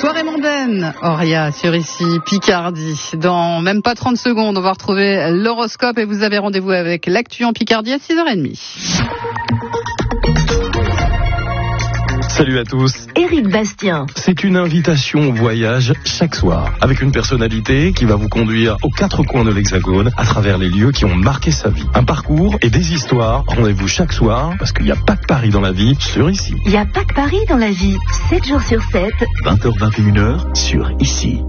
Soirée mondaine, Auria sur ici, Picardie. Dans même pas 30 secondes, on va retrouver l'horoscope et vous avez rendez-vous avec l'actu en Picardie à 6h30. Salut à tous. Éric Bastien. C'est une invitation au voyage chaque soir, avec une personnalité qui va vous conduire aux quatre coins de l'Hexagone, à travers les lieux qui ont marqué sa vie. Un parcours et des histoires. Rendez-vous chaque soir, parce qu'il n'y a pas que Paris dans la vie, sur ici. Il n'y a pas que Paris dans la vie. 7 jours sur 7. 20h-21h, sur ici.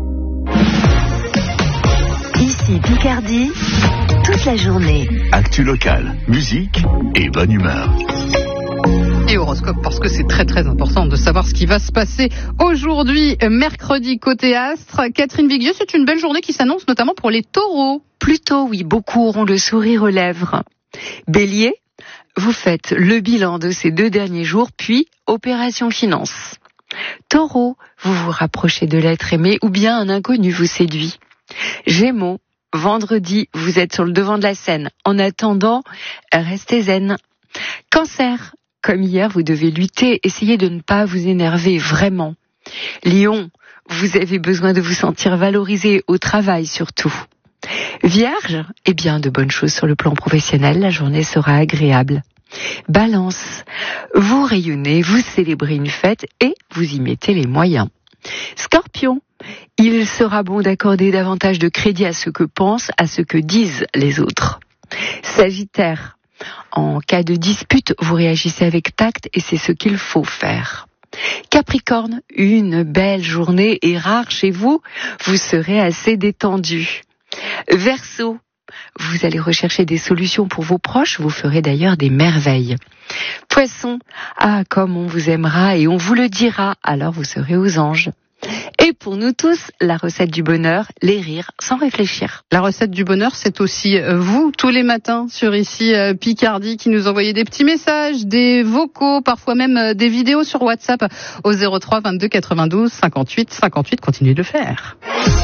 Ici Picardie, toute la journée. Actu locale, musique et bonne humeur. Et horoscope, parce que c'est très très important de savoir ce qui va se passer aujourd'hui, mercredi, côté astre. Catherine Viguier, c'est une belle journée qui s'annonce notamment pour les taureaux. Plutôt, oui, beaucoup auront le sourire aux lèvres. Bélier, vous faites le bilan de ces 2 derniers jours, puis opération finance. Taureau, vous vous rapprochez de l'être aimé ou bien un inconnu vous séduit. Gémeaux, vendredi, vous êtes sur le devant de la scène. En attendant, restez zen. Cancer, comme hier, vous devez lutter, essayez de ne pas vous énerver vraiment. Lion, vous avez besoin de vous sentir valorisé au travail surtout. Vierge, eh bien, de bonnes choses sur le plan professionnel, la journée sera agréable. Balance, vous rayonnez, vous célébrez une fête et vous y mettez les moyens. Scorpion, il sera bon d'accorder davantage de crédit à ce que pensent, à ce que disent les autres. Sagittaire, en cas de dispute, vous réagissez avec tact et c'est ce qu'il faut faire. Capricorne, une belle journée est rare chez vous, vous serez assez détendu. Verseau, vous allez rechercher des solutions pour vos proches, vous ferez d'ailleurs des merveilles. Poisson, ah comme on vous aimera et on vous le dira, alors vous serez aux anges. Et pour nous tous, la recette du bonheur, les rires sans réfléchir. La recette du bonheur, c'est aussi vous, tous les matins, sur ici Picardie, qui nous envoyez des petits messages, des vocaux, parfois même des vidéos sur WhatsApp au 03 22 92 58 58. Continuez de le faire.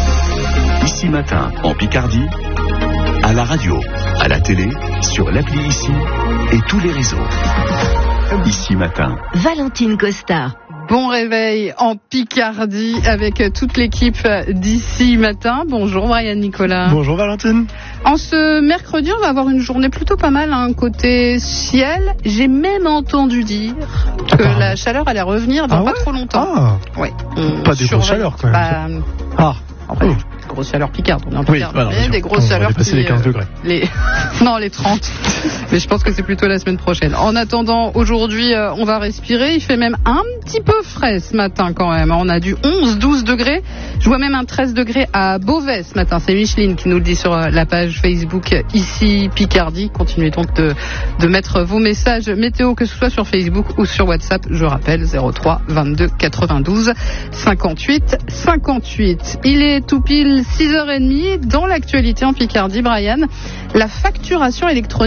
Ici matin, en Picardie, à la radio, à la télé, sur l'appli Ici et tous les réseaux. Ici matin. Valentine Costa. Bon réveil en Picardie avec toute l'équipe d'ici matin. Bonjour Brian Nicolas. Bonjour Valentine. En ce mercredi, on va avoir une journée plutôt pas mal, côté ciel. J'ai même entendu dire que la chaleur allait revenir dans pas trop longtemps. Ah. Ouais. Pas des grosses chaleurs quand même. En fait, grosses chaleurs picardes. On est en Picardie. Voilà, mais des grosses chaleurs. On va dépasser les 15 degrés. Non, les 30. Mais je pense que c'est plutôt la semaine prochaine. En attendant, aujourd'hui, on va respirer. Il fait même un petit peu frais ce matin quand même. On a du 11-12 degrés. Je vois même un 13 degrés à Beauvais ce matin. C'est Micheline qui nous le dit sur la page Facebook ici Picardie. Continuez donc de mettre vos messages météo, que ce soit sur Facebook ou sur WhatsApp. Je rappelle 03 22 92 58 58. Il est tout pile 6h30 dans l'actualité en Picardie, Brian. La facturation électronique